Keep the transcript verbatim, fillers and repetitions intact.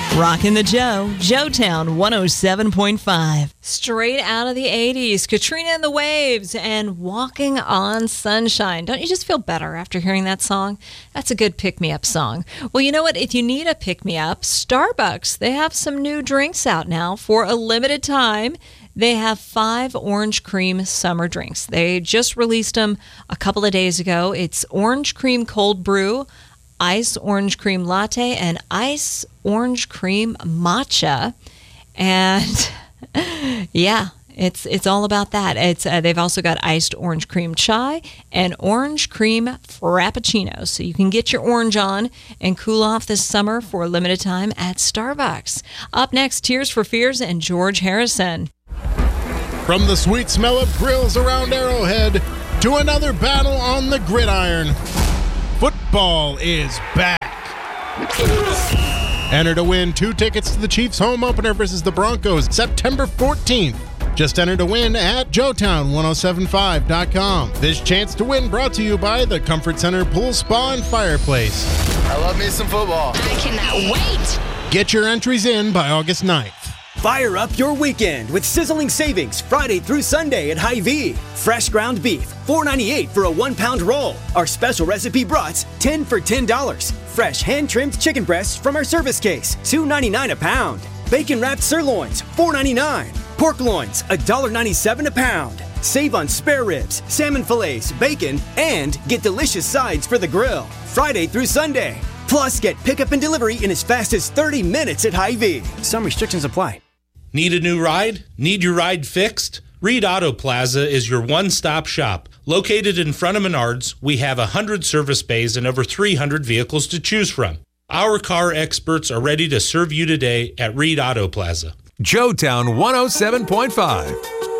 Rockin' the Joe, Joetown one oh seven point five. Straight out of the eighties, Katrina and the Waves and Walking on Sunshine. Don't you just feel better after hearing that song? That's a good pick-me-up song. Well, you know what? If you need a pick-me-up, Starbucks, they have some new drinks out now for a limited time. They have five orange cream summer drinks. They just released them a couple of days ago. It's orange cream cold brew, ice orange cream latte, and ice orange cream matcha. And yeah, it's it's all about that. It's uh, they've also got iced orange cream chai and orange cream frappuccino. So you can get your orange on and cool off this summer for a limited time at Starbucks. Up next, Tears for Fears and George Harrison. From the sweet smell of grills around Arrowhead to another battle on the gridiron, football is back. Enter to win two tickets to the Chiefs home opener versus the Broncos September fourteenth. Just enter to win at joetown ten seventy-five dot com. This chance to win brought to you by the Comfort Center Pool Spa and Fireplace. I love me some football. I cannot wait. Get your entries in by August ninth. Fire up your weekend with sizzling savings Friday through Sunday at Hy-Vee. Fresh ground beef, four ninety-eight for a one-pound roll. Our special recipe brats, ten for ten dollars. Fresh hand-trimmed chicken breasts from our service case, two ninety-nine a pound. Bacon-wrapped sirloins, four ninety-nine. Pork loins, one ninety-seven a pound. Save on spare ribs, salmon fillets, bacon, and get delicious sides for the grill. Friday through Sunday. Plus, get pickup and delivery in as fast as thirty minutes at Hy-Vee. Some restrictions apply. Need a new ride? Need your ride fixed? Reed Auto Plaza is your one-stop shop. Located in front of Menards, we have one hundred service bays and over three hundred vehicles to choose from. Our car experts are ready to serve you today at Reed Auto Plaza. Joetown one oh seven point five.